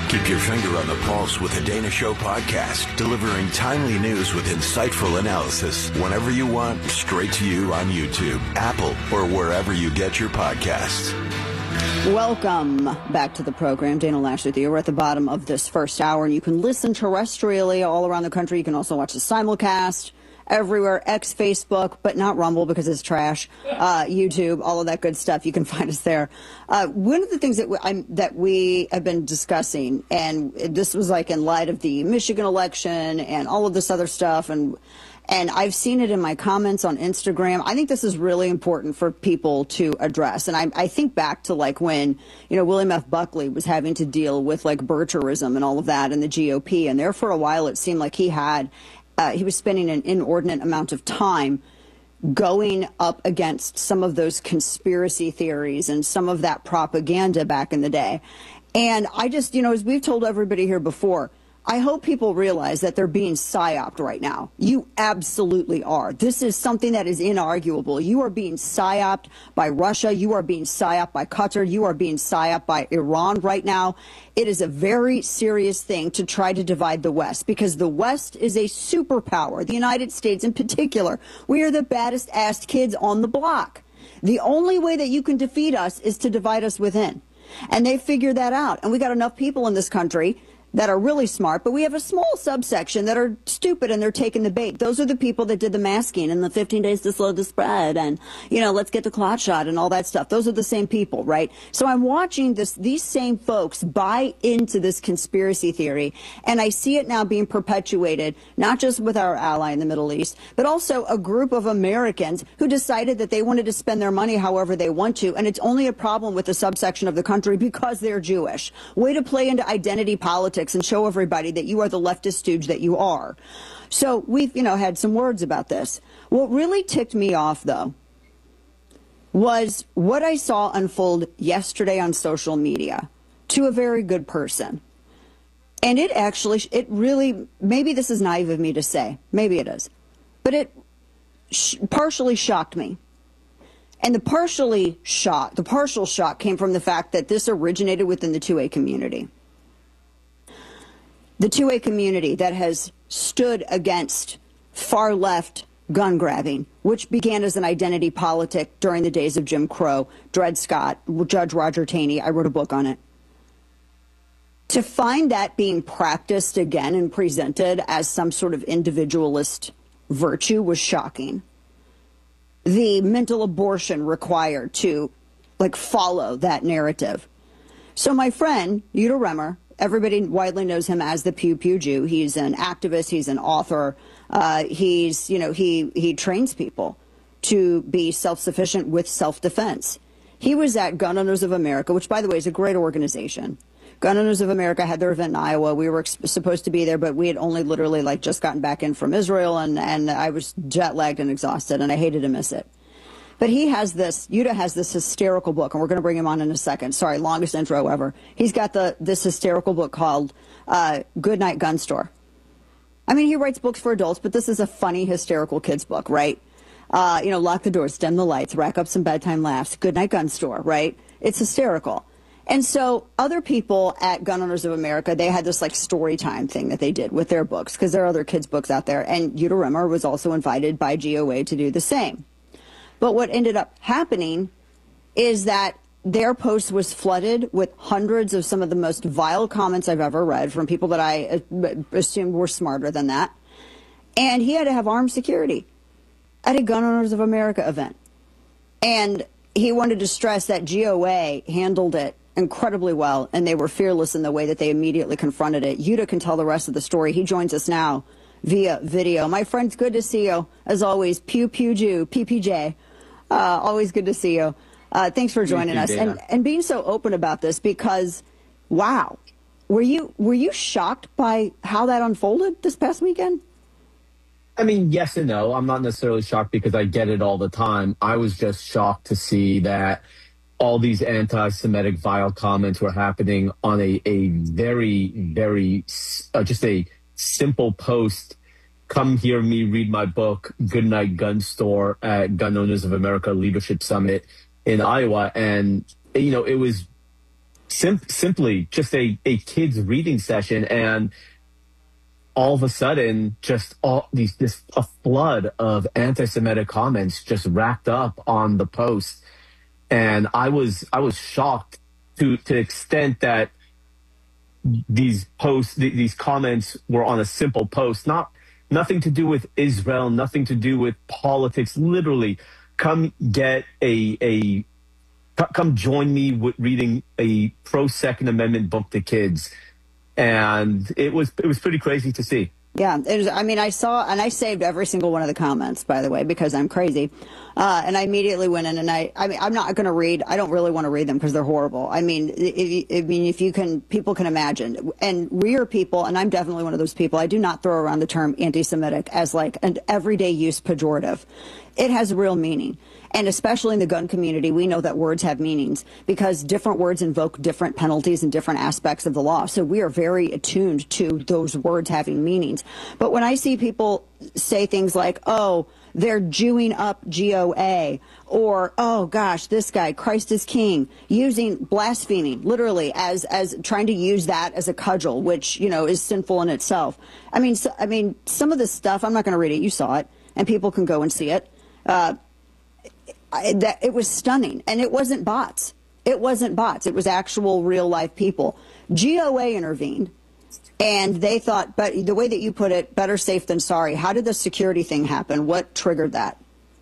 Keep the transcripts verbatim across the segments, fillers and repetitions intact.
Keep your finger on the pulse with the Dana Show podcast, delivering timely news with insightful analysis whenever you want, straight to you on YouTube, Apple, or wherever you get your podcasts. Welcome back to the program. Dana Loesch with you. We're at the bottom of this first hour, and you can listen terrestrially all around the country. You can also watch the simulcast everywhere, X, Facebook, but not Rumble because it's trash, uh, YouTube, all of that good stuff. You can find us there. Uh, one of the things that we, I'm, that we have been discussing, and this was like in light of the Michigan election and all of this other stuff, and and I've seen it in my comments on Instagram. I think this is really important for people to address. And I, I think back to like when, you know, William F. Buckley was having to deal with like bircherism and all of that in the G O P. And there for a while, it seemed like he had Uh, he was spending an inordinate amount of time going up against some of those conspiracy theories and some of that propaganda back in the day. And I just, you know, as we've told everybody here before, I hope people realize that they're being psyoped right now. You absolutely are. This is something that is inarguable. You are being psyoped by Russia. You are being psyoped by Qatar. You are being psyoped by Iran right now. It is a very serious thing to try to divide the West, because the West is a superpower, the United States in particular. We are the baddest ass kids on the block. The only way that you can defeat us is to divide us within. And they figured that out. And we got enough people in this country that are really smart, but we have a small subsection that are stupid and they're taking the bait. Those are the people that did the masking and the fifteen days to slow the spread and, you know, let's get the clot shot and all that stuff. Those are the same people, right? So I'm watching this, these same folks buy into this conspiracy theory, and I see it now being perpetuated, not just with our ally in the Middle East, but also a group of Americans who decided that they wanted to spend their money however they want to, and it's only a problem with a subsection of the country because they're Jewish. Way to play into identity politics and show everybody that you are the leftist stooge that you are. So we've, you know, had some words about this. What really ticked me off, though, was what I saw unfold yesterday on social media to a very good person. And it actually, it really, maybe this is naive of me to say, maybe it is, but it sh partially shocked me. And the partially shock, the partial shock came from the fact that this originated within the two A community. The two A community that has stood against far-left gun grabbing, which began as an identity politic during the days of Jim Crow, Dred Scott, Judge Roger Taney. I wrote a book on it. To find that being practiced again and presented as some sort of individualist virtue was shocking. The mental abortion required to, like, follow that narrative. So my friend, Yuta Remmer, everybody widely knows him as the Pew Pew Jew. He's an activist. He's an author. Uh, he's, you know, he, he trains people to be self-sufficient with self-defense. He was at Gun Owners of America, which, by the way, is a great organization. Gun Owners of America had their event in Iowa. We were supposed to be there, but we had only literally, like, just gotten back in from Israel, and, and I was jet-lagged and exhausted, and I hated to miss it. But he has this, Yuta has this hysterical book, and we're going to bring him on in a second. Sorry, longest intro ever. He's got the this hysterical book called uh, Good Night Gun Store. I mean, he writes books for adults, but this is a funny, hysterical kids book, right? Uh, you know, lock the doors, dim the lights, rack up some bedtime laughs. Good Night Gun Store, right? It's hysterical. And so other people at Gun Owners of America, they had this like story time thing that they did with their books, because there are other kids' books out there. And Yuta Remmer was also invited by G O A to do the same. But what ended up happening is that their post was flooded with hundreds of some of the most vile comments I've ever read from people that I assumed were smarter than that. And he had to have armed security at a Gun Owners of America event. And he wanted to stress that G O A handled it incredibly well, and they were fearless in the way that they immediately confronted it. Yuta can tell the rest of the story. He joins us now via video. My friends, good to see you. As always, Pew Pew Jew, P P J. Uh, always good to see you. Uh, thanks for joining us and, and being so open about this, because, wow, were you were you shocked by how that unfolded this past weekend? I mean, yes and no. I'm not necessarily shocked because I get it all the time. I was just shocked to see that all these anti-Semitic vile comments were happening on a, a very, very, uh, just a simple post. Come hear me read my book, Good Night Gun Store, at Gun Owners of America Leadership Summit in Iowa. And, you know, it was sim- simply just a, a kid's reading session. And all of a sudden, just all these, this, a flood of anti-Semitic comments just racked up on the post. And I was, I was shocked to, to the extent that these posts, th- these comments were on a simple post, not, nothing to do with Israel, nothing to do with politics, literally come get a, a, come join me with reading a pro Second Amendment book to kids. And it was it was pretty crazy to see. Yeah, it was, I mean, I saw, and I saved every single one of the comments, by the way, because I'm crazy. Uh, and I immediately went in and I, I mean, I'm not going to read, I don't really want to read them because they're horrible. I mean, if, I mean, if you can, people can imagine. And we are people, and I'm definitely one of those people, I do not throw around the term anti-Semitic as like an everyday use pejorative. It has real meaning. And especially in the gun community, we know that words have meanings because different words invoke different penalties and different aspects of the law. So we are very attuned to those words having meanings. But when I see people say things like, oh, they're Jewing up G O A, or, oh, gosh, this guy, Christ is King, using blaspheming, literally, as as trying to use that as a cudgel, which, you know, is sinful in itself. I mean, so, I mean, some of this stuff, I'm not going to read it. You saw it, and people can go and see it. Uh, I, that it was stunning, and it wasn't bots. It wasn't bots. It was actual real life people. G O A intervened, and they thought, but the way that you put it, better safe than sorry. How did the security thing happen? What triggered that?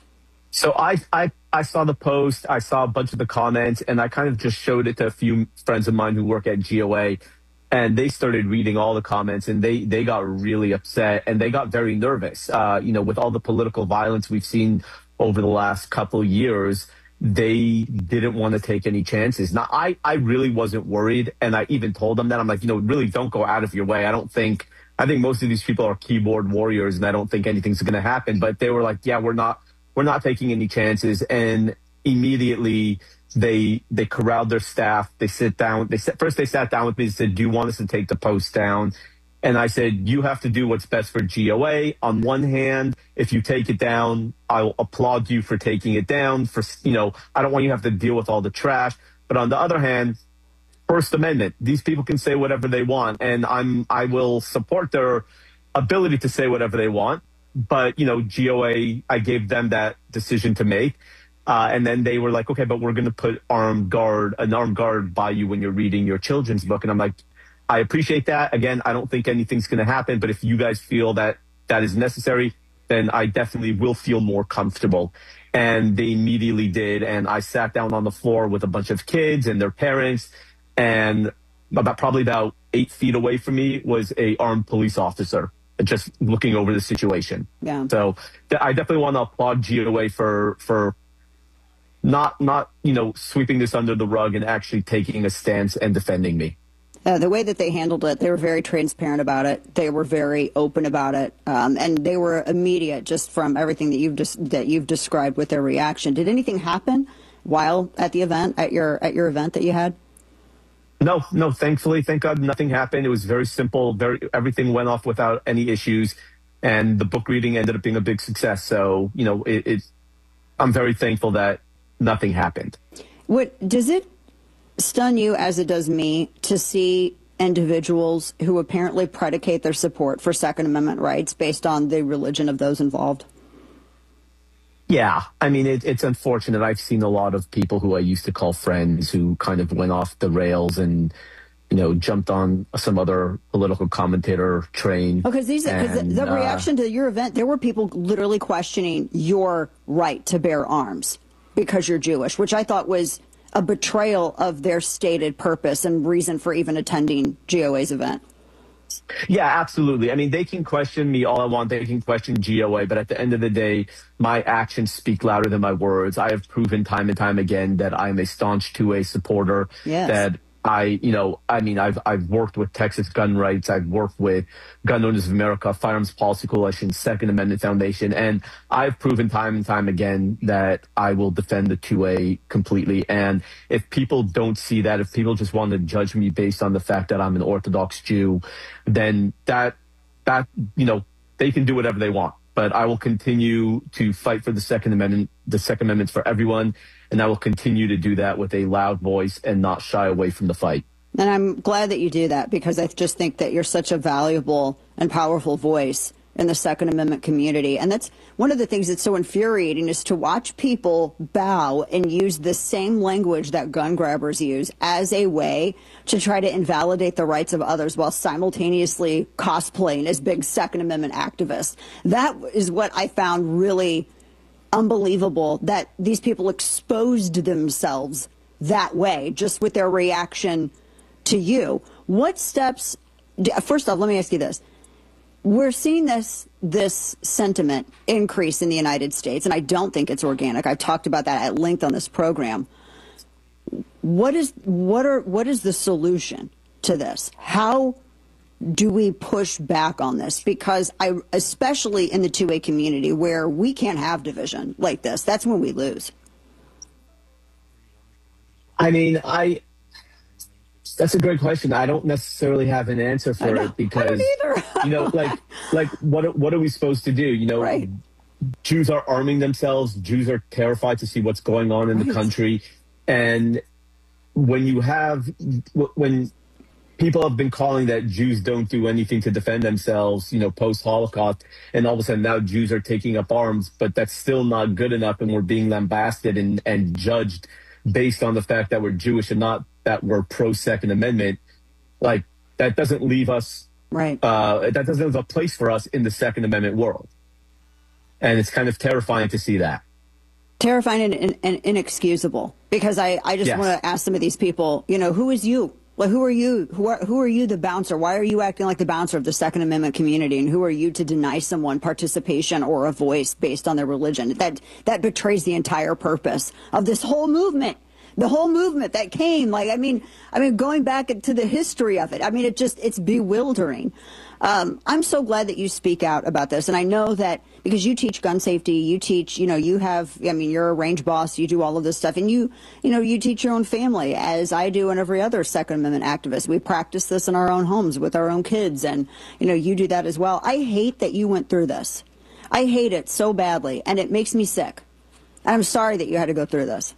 So I, I, I saw the post, I saw a bunch of the comments, and I kind of just showed it to a few friends of mine who work at G O A, and they started reading all the comments, and they, they got really upset, and they got very nervous. Uh, you know, with all the political violence we've seen over the last couple of years, they didn't want to take any chances. Now, I, I really wasn't worried, and I even told them that. I'm like, you know, really don't go out of your way. I don't think, I think most of these people are keyboard warriors, and I don't think anything's going to happen. But they were like, yeah, we're not, we're not taking any chances. And immediately they, they corralled their staff. They sit down. They said, first they sat down with me and said, do you want us to take the post down? And I said, you have to do what's best for G O A. On one hand, if you take it down, I'll applaud you for taking it down. For, you know, I don't want you to have to deal with all the trash. But on the other hand, First Amendment, these people can say whatever they want, and I'm I will support their ability to say whatever they want. But, you know, G O A, I gave them that decision to make. Uh, and then they were like, okay, but we're going to put armed guard, an armed guard by you when you're reading your children's book. And I'm like, I appreciate that. Again, I don't think anything's going to happen, but if you guys feel that that is necessary, then I definitely will feel more comfortable. And they immediately did. And I sat down on the floor with a bunch of kids and their parents, and about probably about eight feet away from me was a armed police officer just looking over the situation. Yeah. So I definitely want to applaud G O A for, for not, not, you know, sweeping this under the rug and actually taking a stance and defending me. Uh, the way that they handled it, they were very transparent about it. They were very open about it, um, and they were immediate just from everything that you've just that you've described with their reaction. Did anything happen while at the event at your at your event that you had? No, no. Thankfully, thank God, nothing happened. It was very simple. Very everything went off without any issues, and the book reading ended up being a big success. So you know, it, it I'm very thankful that nothing happened. What does it stun you, as it does me, to see individuals who apparently predicate their support for Second Amendment rights based on the religion of those involved? Yeah, I mean, it, it's unfortunate. I've seen a lot of people who I used to call friends who kind of went off the rails and, you know, jumped on some other political commentator train. Because these, because the, the uh, reaction to your event, there were people literally questioning your right to bear arms because you're Jewish, which I thought was a betrayal of their stated purpose and reason for even attending G O A's event. Yeah, absolutely. I mean, they can question me all I want. They can question G O A, but at the end of the day, my actions speak louder than my words. I have proven time and time again that I'm a staunch two A supporter. Yes. That I, you know, I mean, I've I've worked with Texas Gun Rights. I've worked with Gun Owners of America, Firearms Policy Coalition, Second Amendment Foundation, and I've proven time and time again that I will defend the two A completely. And if people don't see that, if people just want to judge me based on the fact that I'm an Orthodox Jew, then that that you know they can do whatever they want. but I will continue to fight for the Second Amendment, the Second Amendment for everyone, and I will continue to do that with a loud voice and not shy away from the fight. And I'm glad that you do that, because I just think that you're such a valuable and powerful voice in the Second Amendment community. And that's one of the things that's so infuriating, is to watch people bow and use the same language that gun grabbers use as a way to try to invalidate the rights of others while simultaneously cosplaying as big Second Amendment activists. That is what I found really unbelievable, that these people exposed themselves that way just with their reaction to you. What steps, first off, let me ask you this. We're seeing this this sentiment increase in the United States, and I don't think it's organic. I've talked about that at length on this program. What is what are what is the solution to this? How do we push back on this? Because I, especially in the two A community, where we can't have division like this, that's when we lose. I mean, I. That's a great question. I don't necessarily have an answer for it, because, you know, like, like what what are we supposed to do? You know, right. Jews are arming themselves. Jews are terrified to see what's going on in right. the country. And when you have, when people have been calling that Jews don't do anything to defend themselves, you know, post-Holocaust, and all of a sudden now Jews are taking up arms, but that's still not good enough, and we're being lambasted and, and judged based on the fact that we're Jewish and not that we're pro-Second Amendment. Like, that doesn't leave us, right? Uh, that doesn't have a place for us in the Second Amendment world. And it's kind of terrifying to see that. Terrifying and, and, and inexcusable. Because I, I just yes. want to ask some of these people, you know, who is you? Well, who are you? Who are, who are you, the bouncer? Why are you acting like the bouncer of the Second Amendment community? And who are you to deny someone participation or a voice based on their religion? That, that betrays the entire purpose of this whole movement. The whole movement that came, like, I mean, I mean, going back to the history of it, I mean, it just, it's bewildering. Um, I'm so glad that you speak out about this. And I know that because you teach gun safety, you teach, you know, you have, I mean, you're a range boss, you do all of this stuff, and you, you know, you teach your own family, as I do and every other Second Amendment activist. We practice this in our own homes with our own kids, and, you know, you do that as well. I hate that you went through this. I hate it so badly, and it makes me sick. And I'm sorry that you had to go through this.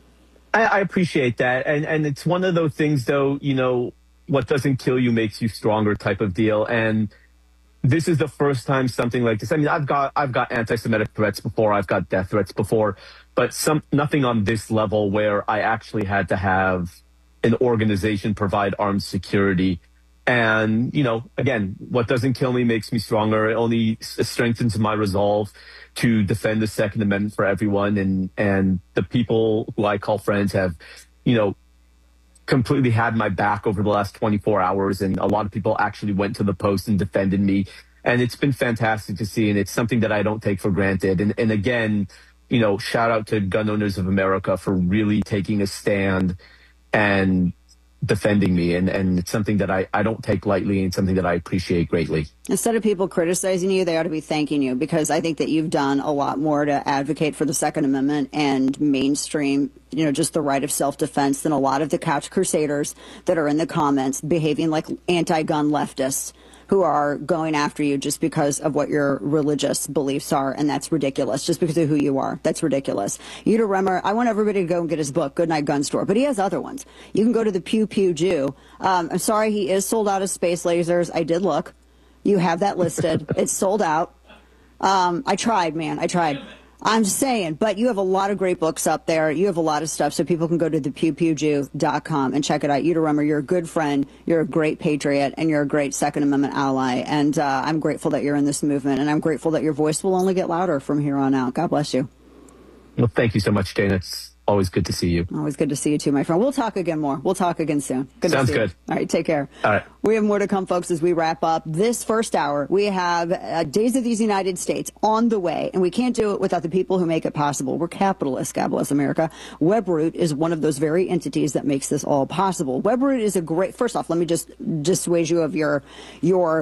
I, I appreciate that. And, and it's one of those things, though, you know, what doesn't kill you makes you stronger type of deal. And this is the first time something like this. I mean, I've got I've got anti-Semitic threats before. I've got death threats before. But some nothing on this level, where I actually had to have an organization provide armed security. And, you know, again, what doesn't kill me makes me stronger. It only strengthens my resolve to defend the Second Amendment for everyone. And, and the people who I call friends have, you know, completely had my back over the last twenty-four hours. And a lot of people actually went to the post and defended me. And it's been fantastic to see. And it's something that I don't take for granted. And, and again, you know, shout out to Gun Owners of America for really taking a stand and defending me, and and it's something that I, I don't take lightly, and something that I appreciate greatly. Instead of people criticizing you, they ought to be thanking you, because I think that you've done a lot more to advocate for the Second Amendment and mainstream, you know, just the right of self-defense than a lot of the couch crusaders that are in the comments behaving like anti-gun leftists who are going after you just because of what your religious beliefs are, and that's ridiculous. Just because of who you are, that's ridiculous. Yuta Remmer, I want everybody to go and get his book, Goodnight Gun Store, but he has other ones. You can go to the Pew Pew Jew. Um, I'm sorry, he is sold out of space lasers. I did look. You have that listed. It's sold out. Um, I tried, man. I tried. I'm just saying, but you have a lot of great books up there. You have a lot of stuff, so people can go to the pew pew jew dot com and check it out. Yuta Remmer, you're a good friend, you're a great patriot, and you're a great Second Amendment ally. And uh, I'm grateful that you're in this movement, and I'm grateful that your voice will only get louder from here on out. God bless you. Well, thank you so much, Dana. It's always good to see you. Always good to see you too, my friend. We'll talk again more. We'll talk again soon. Good Sounds to see good. You. All right, take care. All right. We have more to come, folks, as we wrap up this first hour. We have uh, Days of these United States on the way, and we can't do it without the people who make it possible. We're capitalists, God bless America. Webroot is one of those very entities that makes this all possible. Webroot is a great, first off, let me just dissuade you of your, your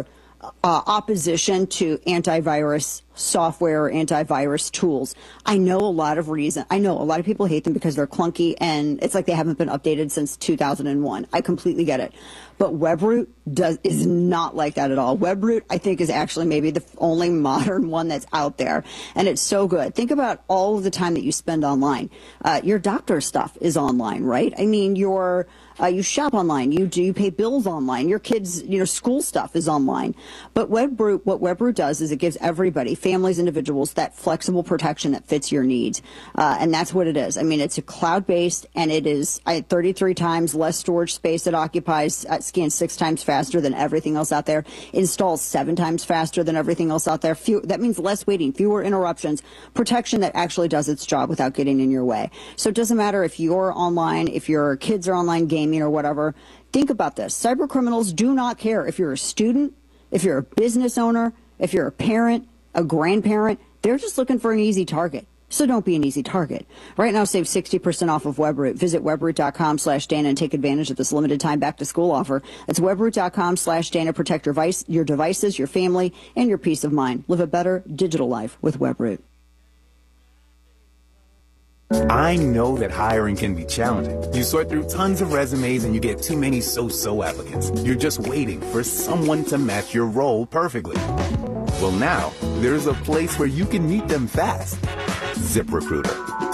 uh, opposition to antivirus software or antivirus tools. I know a lot of reason. I know a lot of people hate them because they're clunky and it's like they haven't been updated since two thousand one. I completely get it. But WebRoot does is not like that at all. WebRoot, I think, is actually maybe the only modern one that's out there. And it's so good. Think about all of the time that you spend online. Uh, your doctor stuff is online, right? I mean, your Uh, you shop online, you do you pay bills online, your kids, you know, school stuff is online. But WebRoot, what WebRoot does is it gives everybody, families, individuals, that flexible protection that fits your needs. Uh, and that's what it is. I mean, it's a cloud-based, and it is I, thirty-three times less storage space it occupies, uh, scans six times faster than everything else out there, installs seven times faster than everything else out there. Few, that means less waiting, fewer interruptions, protection that actually does its job without getting in your way. So it doesn't matter if you're online, if your kids are online gaming, or whatever. Think about this. Cyber criminals do not care if you're a student, if you're a business owner, if you're a parent, a grandparent. They're just looking for an easy target. So don't be an easy target. Right now, save sixty percent off of WebRoot. Visit webroot.com slash Dana and take advantage of this limited time back to school offer. That's webroot.com slash Dana. Protect your, vice, your devices, your family, and your peace of mind. Live a better digital life with WebRoot. I know that hiring can be challenging. You sort through tons of resumes and you get too many so-so applicants. You're just waiting for someone to match your role perfectly. Well, now there's a place where you can meet them fast. ZipRecruiter.